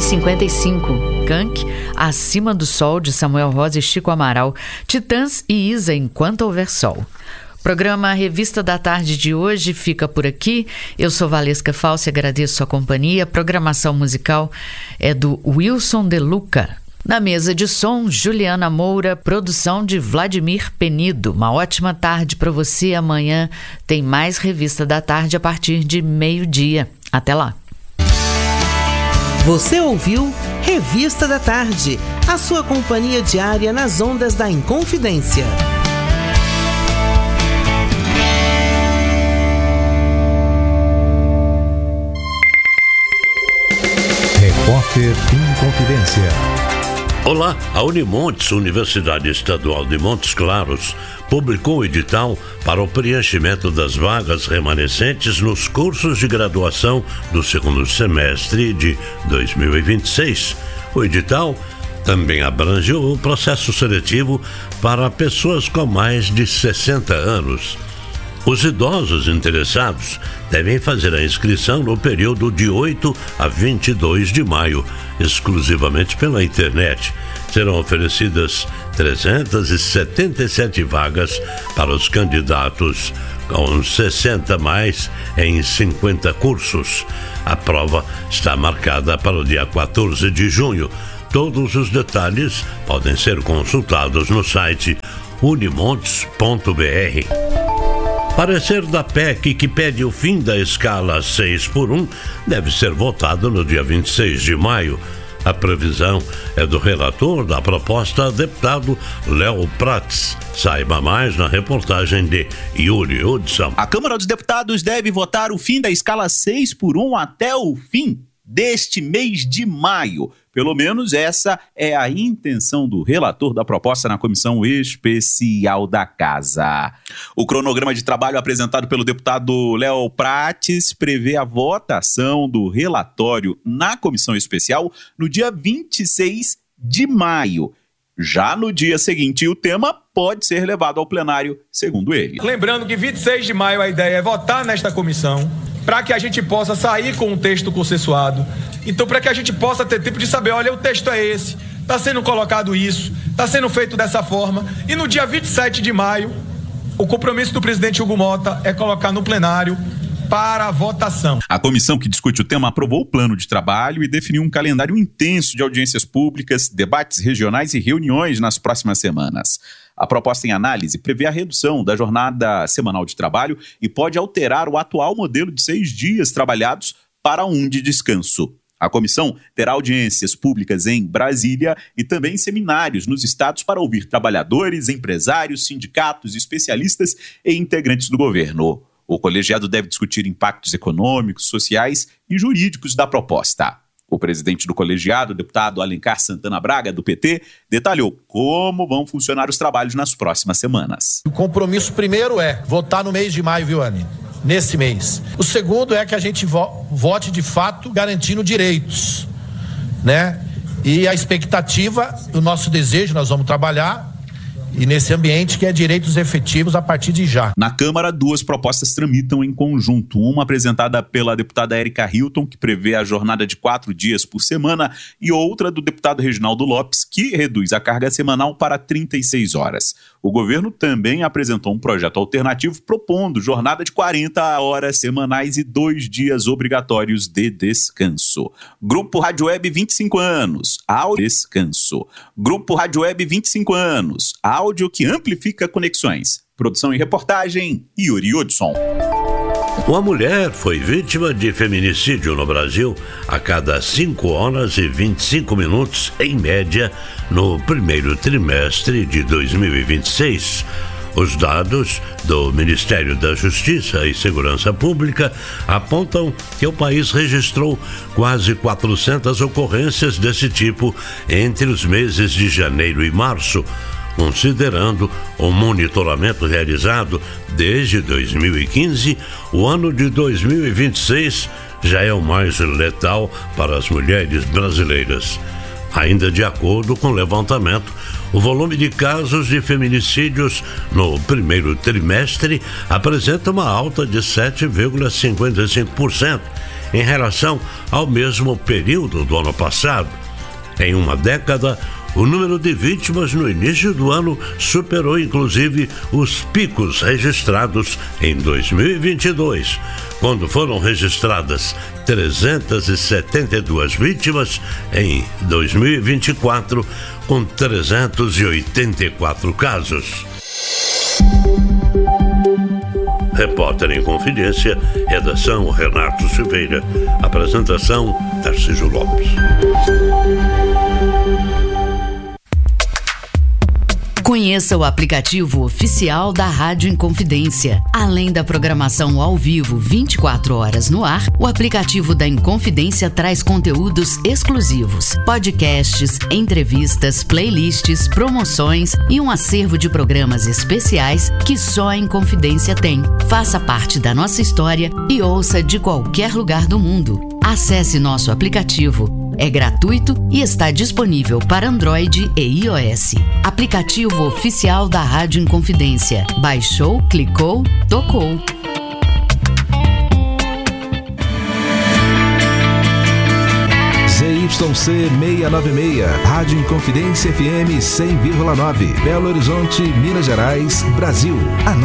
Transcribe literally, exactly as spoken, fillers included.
e cinquenta e cinco. Kank, Acima do Sol, de Samuel Rosa e Chico Amaral. Titãs e Isa, Enquanto Houver Sol. Programa Revista da Tarde de hoje fica por aqui. Eu sou Valesca Falsi, agradeço sua companhia. A programação musical é do Wilson De Luca. Na mesa de som, Juliana Moura, produção de Vladimir Penido. Uma ótima tarde para você. Amanhã tem mais Revista da Tarde a partir de meio-dia. Até lá. Você ouviu Revista da Tarde, a sua companhia diária nas ondas da Inconfidência. Repórter Inconfidência. Olá, a Unimontes, Universidade Estadual de Montes Claros, publicou o edital para o preenchimento das vagas remanescentes nos cursos de graduação do segundo semestre de dois mil e vinte e seis. O edital também abrange o processo seletivo para pessoas com mais de sessenta anos. Os idosos interessados devem fazer a inscrição no período de oito a vinte e dois de maio, exclusivamente pela internet. Serão oferecidas trezentas e setenta e sete vagas para os candidatos com sessenta mais em cinquenta cursos. A prova está marcada para o dia quatorze de junho. Todos os detalhes podem ser consultados no site unimontes ponto b r. Parecer da P E C que pede o fim da escala seis por um deve ser votado no dia vinte e seis de maio. A previsão é do relator da proposta, deputado Léo Prats. Saiba mais na reportagem de Yuri Hudson. A Câmara dos Deputados deve votar o fim da escala seis por um até o fim deste mês de maio. Pelo menos essa é a intenção do relator da proposta na comissão especial da Casa. O cronograma de trabalho apresentado pelo deputado Léo Prates prevê a votação do relatório na comissão especial no dia vinte e seis de maio. Já no dia seguinte, o tema pode ser levado ao plenário, segundo ele. Lembrando que vinte e seis de maio a ideia é votar nesta comissão para que a gente possa sair com um texto consensuado. Então, para que a gente possa ter tempo de saber, olha, o texto é esse, está sendo colocado isso, está sendo feito dessa forma. E no dia vinte e sete de maio, o compromisso do presidente Hugo Mota é colocar no plenário para a votação. A comissão que discute o tema aprovou o plano de trabalho e definiu um calendário intenso de audiências públicas, debates regionais e reuniões nas próximas semanas. A proposta em análise prevê a redução da jornada semanal de trabalho e pode alterar o atual modelo de seis dias trabalhados para um de descanso. A comissão terá audiências públicas em Brasília e também seminários nos estados para ouvir trabalhadores, empresários, sindicatos, especialistas e integrantes do governo. O colegiado deve discutir impactos econômicos, sociais e jurídicos da proposta. O presidente do colegiado, o deputado Alencar Santana Braga, do P T, detalhou como vão funcionar os trabalhos nas próximas semanas. O compromisso primeiro é votar no mês de maio, viu, Anny? Nesse mês. O segundo é que a gente vo- vote de fato garantindo direitos, né? E a expectativa, o nosso desejo, nós vamos trabalhar e nesse ambiente que é direitos efetivos a partir de já. Na Câmara, duas propostas tramitam em conjunto. Uma apresentada pela deputada Érica Hilton, que prevê a jornada de quatro dias por semana, e outra do deputado Reginaldo Lopes, que reduz a carga semanal para trinta e seis horas. O governo também apresentou um projeto alternativo propondo jornada de quarenta horas semanais e dois dias obrigatórios de descanso. Grupo Rádio Web vinte e cinco anos, áudio descanso. Grupo Rádio Web vinte e cinco anos, áudio que amplifica conexões. Produção e reportagem, Yuri Hudson. Uma mulher foi vítima de feminicídio no Brasil a cada cinco horas e vinte e cinco minutos, em média, no primeiro trimestre de dois mil e vinte e seis. Os dados do Ministério da Justiça e Segurança Pública apontam que o país registrou quase quatrocentas ocorrências desse tipo entre os meses de janeiro e março, considerando o monitoramento realizado desde dois mil e quinze, o ano de dois mil e vinte e seis já é o mais letal para as mulheres brasileiras. Ainda de acordo com o levantamento, o volume de casos de feminicídios no primeiro trimestre apresenta uma alta de sete vírgula cinquenta e cinco por cento em relação ao mesmo período do ano passado. Em uma década, o número de vítimas no início do ano superou inclusive os picos registrados em dois mil e vinte e dois, quando foram registradas trezentas e setenta e duas vítimas, em dois mil e vinte e quatro, com trezentos e oitenta e quatro casos. Repórter em Confidência, redação Renato Silveira, apresentação Tarcísio Lopes. Conheça o aplicativo oficial da Rádio Inconfidência. Além da programação ao vivo vinte e quatro horas no ar, o aplicativo da Inconfidência traz conteúdos exclusivos, podcasts, entrevistas, playlists, promoções e um acervo de programas especiais que só a Inconfidência tem. Faça parte da nossa história e ouça de qualquer lugar do mundo. Acesse nosso aplicativo. É gratuito e está disponível para Android e iOS. Aplicativo oficial da Rádio Inconfidência. Baixou, clicou, tocou. Z Y C seiscentos e noventa e seis, Rádio Inconfidência F M cem vírgula nove, Belo Horizonte, Minas Gerais, Brasil. A